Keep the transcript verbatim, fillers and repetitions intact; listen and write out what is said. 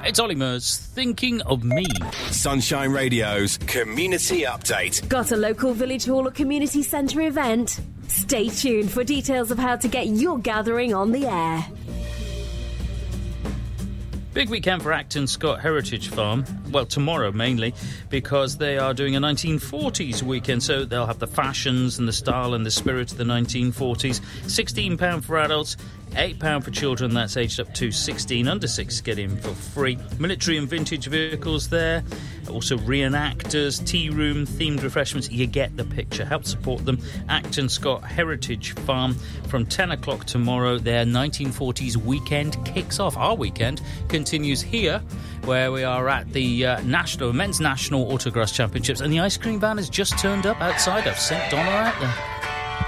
It's Ollie Murs, thinking of me. Sunshine Radio's Community Update. Got a local village hall or community centre event? Stay tuned for details of how to get your gathering on the air. Big weekend for Acton Scott Heritage Farm. Well, tomorrow mainly, because they are doing a nineteen forties weekend, so they'll have the fashions and the style and the spirit of the nineteen forties. sixteen pounds for adults, eight pounds for children, that's aged up to sixteen. Under six get in for free. Military and vintage vehicles there. Also reenactors, tea room, themed refreshments. You get the picture. Help support them. Acton Scott Heritage Farm from ten o'clock tomorrow. Their nineteen forties weekend kicks off. Our weekend continues here, where we are at the uh, national men's national autocross championships, and the ice cream van has just turned up outside. I've sent Donna out there.